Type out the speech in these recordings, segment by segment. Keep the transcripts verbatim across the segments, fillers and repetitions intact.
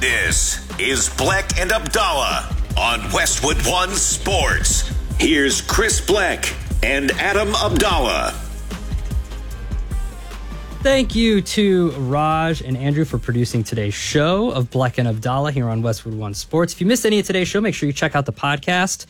This is Bleck and Abdallah on Westwood One Sports. Here's Chris Bleck and Adam Abdallah. Thank you to Raj and Andrew for producing today's show of Bleck and Abdallah here on Westwood One Sports. If you missed any of today's show, make sure you check out the podcast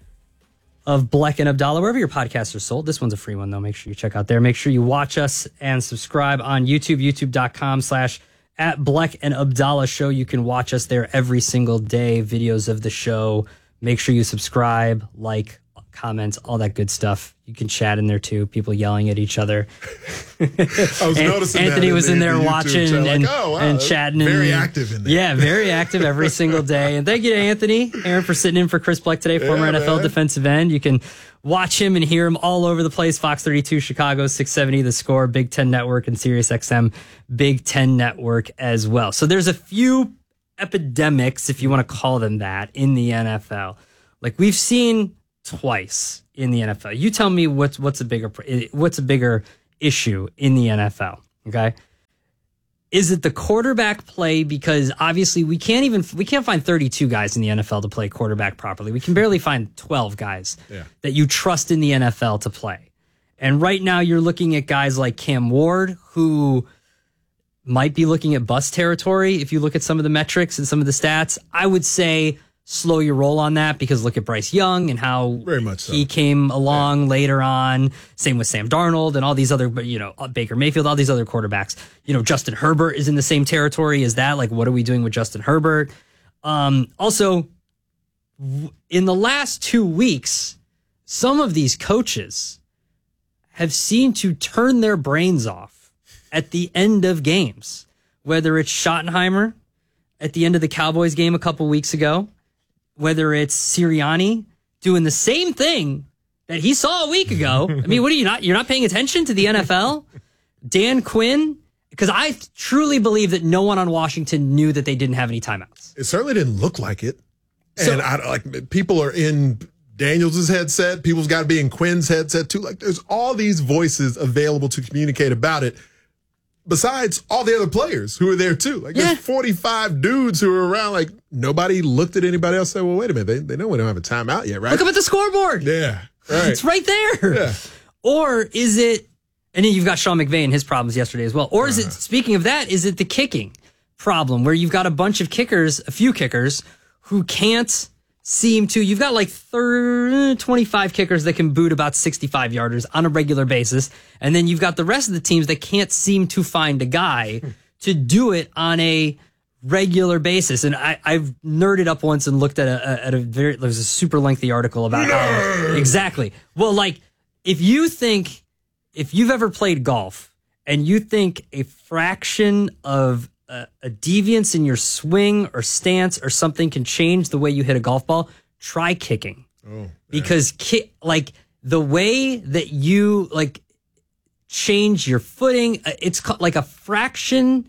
of Bleck and Abdallah, wherever your podcasts are sold. This one's a free one, though. Make sure you check out there. Make sure you watch us and subscribe on YouTube, youtube.com slash at Bleck and Abdallah Show. You can watch us there every single day, videos of the show. Make sure you subscribe, like, comment, all that good stuff. You can chat in there, too. People yelling at each other. I was An- noticing Anthony that was in in the, there the watching chat, and, like, oh, wow, and chatting. Very and, active in there. Yeah, very active every single day. And thank you to Anthony, Aaron, for sitting in for Chris Bleck today, former Yeah, N F L man. defensive end. You can watch him and hear him all over the place. Fox thirty-two, Chicago, six seventy, The Score, Big Ten Network, and Sirius X M, Big Ten Network as well. So there's a few epidemics, if you want to call them that, in the N F L. Like we've seen twice in the N F L. You tell me what's what's a bigger what's a bigger issue in the N F L, okay? Is it the quarterback play? Because obviously we can't even we can't find thirty-two guys in the N F L to play quarterback properly. We can barely find twelve guys Yeah. that you trust in the N F L to play. And right now you're looking at guys like Cam Ward, who might be looking at bust territory if you look at some of the metrics and some of the stats. I would say slow your roll on that, because look at Bryce Young and how Very much so. he came along later on. Same with Sam Darnold and all these other, you know, Baker Mayfield, all these other quarterbacks. You know, Justin Herbert is in the same territory as that. Like, what are we doing with Justin Herbert? Um, also, w- in the last two weeks, some of these coaches have seemed to turn their brains off at the end of games, whether it's Schottenheimer at the end of the Cowboys game a couple weeks ago, whether it's Sirianni doing the same thing that he saw a week ago. I mean, what are you not, you're not paying attention to the N F L? Dan Quinn, because I truly believe that no one on Washington knew that they didn't have any timeouts. It certainly didn't look like it. So- and I like people are in Daniels' headset. People's got to be in Quinn's headset too. Like there's all these voices available to communicate about it. Besides all the other players who are there too. Like Yeah. there's forty-five dudes who are around. Like nobody looked at anybody else and said, well, wait a minute. They, they know we don't have a timeout yet, right? Look up at the scoreboard. Yeah. Right. It's right there. Yeah. Or is it, and then you've got Sean McVay and his problems yesterday as well. Or is it, speaking of that, is it the kicking problem where you've got a bunch of kickers, a few kickers, who can't seem to, you've got like thirty, twenty-five kickers that can boot about sixty-five yarders on a regular basis. And then you've got the rest of the teams that can't seem to find a guy to do it on a regular basis. And I, I've nerded up once and looked at a, at a very, there was a super lengthy article about how, exactly. Well, like if you think, if you've ever played golf and you think a fraction of a, a deviance in your swing or stance or something can change the way you hit a golf ball, try kicking. Oh, Because ki- like the way that you like change your footing, uh, it's ca- like a fraction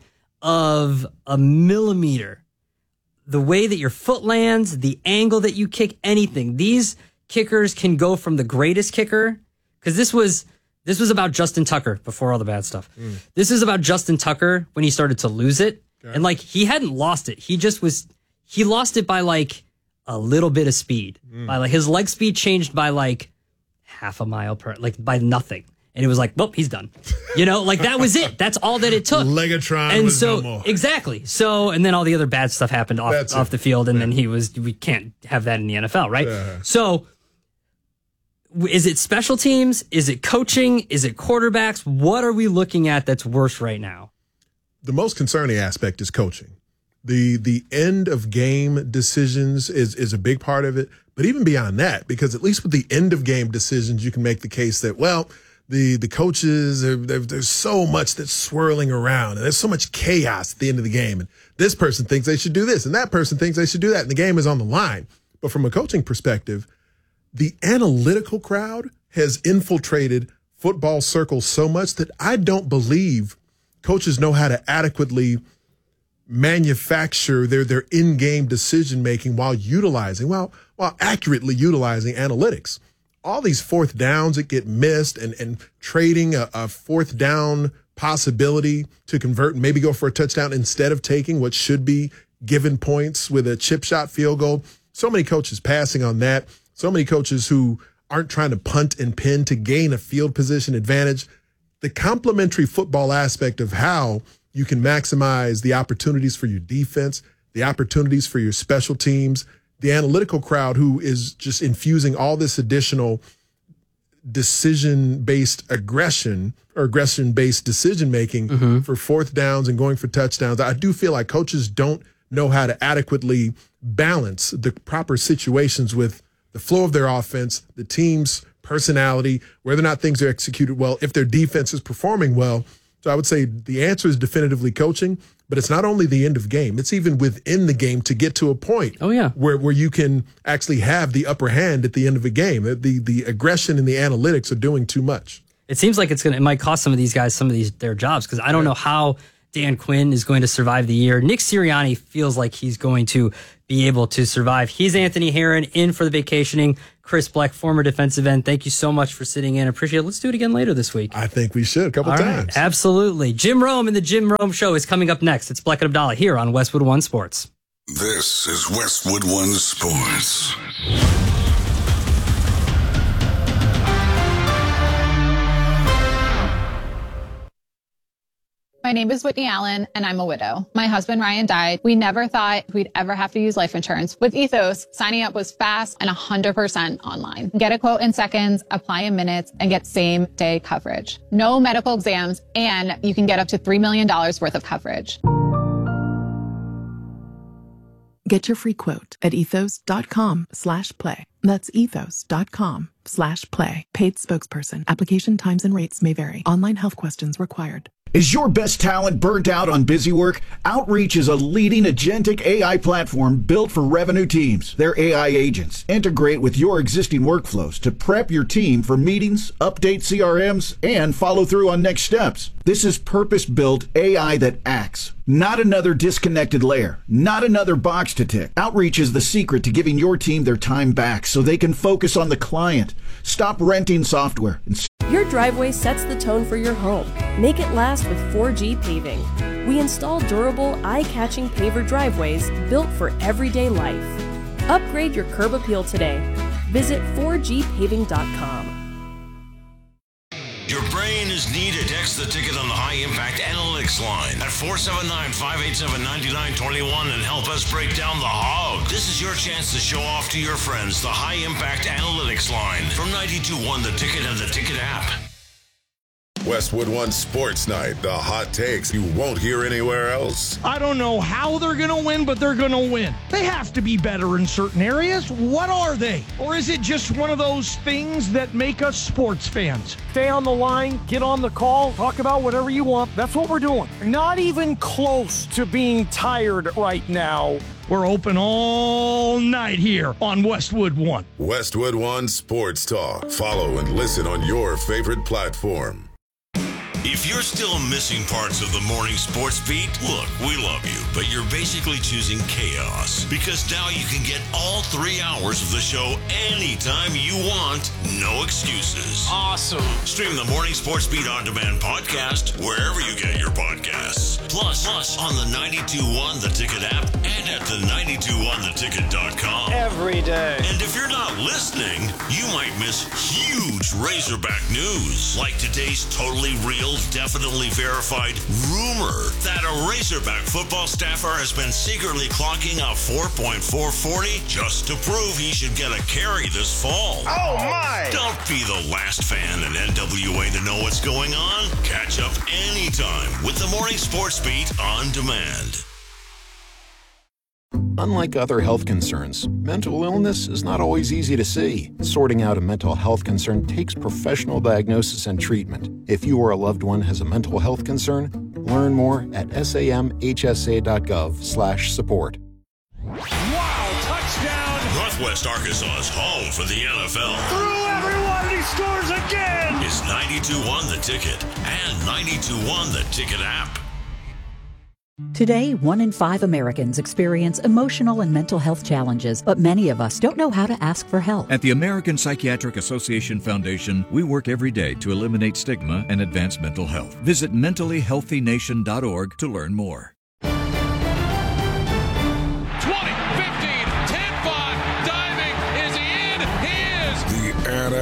of a millimeter. The way that your foot lands, the angle that you kick, anything. These kickers can go from the greatest kicker, because this was this was about Justin Tucker before all the bad stuff. Mm. This is about Justin Tucker when he started to lose it. Okay. And like he hadn't lost it. He just was he lost it by like a little bit of speed. Mm. By like his leg speed changed by like half a mile per like by nothing. And it was like, well, he's done. You know, like that was it. That's all that it took. Legatron And was so no more. exactly. So and then all the other bad stuff happened off That's off it. the field, and then he was we can't have that in the N F L, right? Yeah. So w- is it special teams? Is it coaching? Is it quarterbacks? What are we looking at that's worse right now? The most concerning aspect is coaching. The the end of game decisions is is a big part of it. But even beyond that, because at least with the end of game decisions, you can make the case that, well, the the coaches, are, there's so much that's swirling around, and there's so much chaos at the end of the game. And this person thinks they should do this, and that person thinks they should do that, and the game is on the line. But from a coaching perspective, the analytical crowd has infiltrated football circles so much that I don't believe coaches know how to adequately manufacture their their in-game decision-making while utilizing, while, while accurately utilizing analytics. All these fourth downs that get missed and, and trading a, a fourth down possibility to convert and maybe go for a touchdown instead of taking what should be given points with a chip shot field goal. So many coaches passing on that. So many coaches who aren't trying to punt and pin to gain a field position advantage. The complementary football aspect of how you can maximize the opportunities for your defense, the opportunities for your special teams, the analytical crowd who is just infusing all this additional decision-based aggression or aggression-based decision-making mm-hmm. for fourth downs and going for touchdowns. I do feel like coaches don't know how to adequately balance the proper situations with the flow of their offense, the team's personality, whether or not things are executed well, if their defense is performing well. So I would say the answer is definitively coaching, but it's not only the end of game. It's even within the game to get to a point oh, yeah. where, where you can actually have the upper hand at the end of a game. The the aggression and the analytics are doing too much. It seems like it's gonna it might cost some of these guys some of these their jobs because I don't know how Dan Quinn is going to survive the year. Nick Sirianni feels like he's going to be able to survive. He's Anthony Herron in for the vacationing. Chris Bleck, former defensive end. Thank you so much for sitting in. Appreciate it. Let's do it again later this week. I think we should a couple All times. Right, absolutely. Jim Rome and the Jim Rome Show is coming up next. It's Bleck and Abdallah here on Westwood One Sports. This is Westwood One Sports. My name is Whitney Allen, and I'm a widow. My husband, Ryan, died. We never thought we'd ever have to use life insurance. With Ethos, signing up was fast and one hundred percent online. Get a quote in seconds, apply in minutes, and get same-day coverage. No medical exams, and you can get up to three million dollars worth of coverage. Get your free quote at ethos.com slash play. That's ethos.com slash play. Paid spokesperson. Application times and rates may vary. Online health questions required. Is your best talent burnt out on busy work? Outreach is a leading agentic A I platform built for revenue teams. Their A I agents integrate with your existing workflows to prep your team for meetings, update C R Ms, and follow through on next steps. This is purpose-built A I that acts, not another disconnected layer, not another box to tick. Outreach is the secret to giving your team their time back so they can focus on the client. Stop renting software and Your driveway sets the tone for your home. Make it last with four G Paving. We install durable, eye-catching paver driveways built for everyday life. Upgrade your curb appeal today. Visit four G paving dot com. Your brain is needed. Text the ticket on the High Impact Analytics line at four seven nine, five eight seven, nine nine two one and help us break down the hog. This is your chance to show off to your friends the High Impact Analytics line from ninety-two point one The Ticket and the Ticket app. Westwood One Sports Night, the hot takes you won't hear anywhere else. I don't know how they're going to win, but they're going to win. They have to be better in certain areas. What are they? Or is it just one of those things that make us sports fans? Stay on the line, get on the call, talk about whatever you want. That's what we're doing. Not even close to being tired right now. We're open all night here on Westwood One. Westwood One Sports Talk. Follow and listen on your favorite platform. If you're still missing parts of the morning sports beat, look, we love you, but you're basically choosing chaos because now you can get all three hours of the show anytime you want. No excuses. Awesome. Stream the Morning Sports Beat On Demand podcast wherever you get your podcasts. Plus, plus on the ninety-two point one The Ticket app and at the ninety-two one the ticket dot com. Every day. And if you're not listening, you might miss huge Razorback news, like today's totally real, definitely verified rumor that a Razorback football staffer has been secretly clocking a four point four forty just to prove he should get a carry this fall. Oh, my! Don't be the last fan in N W A to know what's going on. Catch up anytime with the Morning Sports Beat On Demand. Unlike other health concerns, mental illness is not always easy to see. Sorting out a mental health concern takes professional diagnosis and treatment. If you or a loved one has a mental health concern, learn more at samhsa.gov slash support. Wow, touchdown! Northwest Arkansas's home for the N F L. Through everyone, he scores again! Is ninety-two point one The Ticket and ninety-two point one The Ticket app. Today, one in five Americans experience emotional and mental health challenges, but many of us don't know how to ask for help. At the American Psychiatric Association Foundation, we work every day to eliminate stigma and advance mental health. Visit mentally healthy nation dot org to learn more.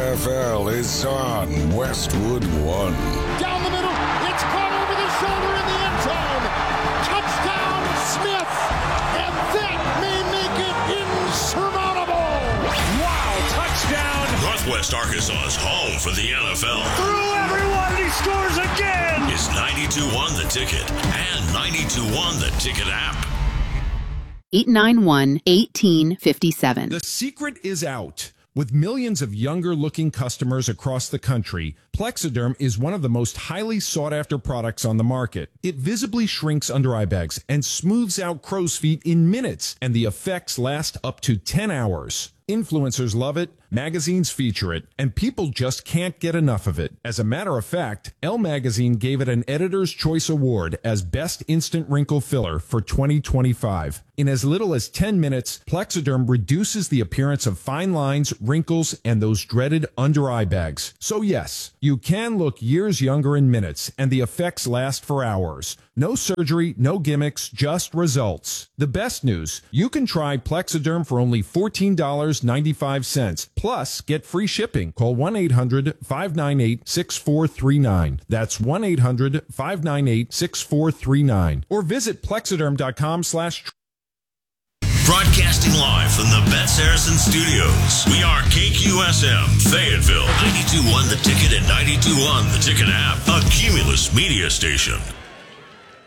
F L is on Westwood One. Down the middle, it's caught over the shoulder in the end zone. Touchdown, Smith, and that may make it insurmountable. Wow, touchdown. Northwest Arkansas's home for the N F L. Through everyone, he scores again. Is ninety-two one The Ticket and ninety-two one The Ticket app. eight nine one, one eight five seven. The secret is out. With millions of younger-looking customers across the country, Plexiderm is one of the most highly sought-after products on the market. It visibly shrinks under-eye bags and smooths out crow's feet in minutes, and the effects last up to ten hours. Influencers love it, magazines feature it, and people just can't get enough of it. As a matter of fact, Elle Magazine gave it an Editor's Choice Award as Best Instant Wrinkle Filler for twenty twenty-five. In as little as ten minutes, Plexiderm reduces the appearance of fine lines, wrinkles, and those dreaded under-eye bags. So yes, you can look years younger in minutes, and the effects last for hours. No surgery, no gimmicks, just results. The best news, you can try Plexiderm for only fourteen dollars and ninety-five cents. Plus, get free shipping. Call one eight hundred, five nine eight, six four three nine. That's one eight hundred, five nine eight, six four three nine. Or visit plexiderm.com slash... Broadcasting live from the Bet Saracen Studios. We are K Q S M, Fayetteville, ninety-two one The Ticket and ninety-two one The Ticket app, a Cumulus media station.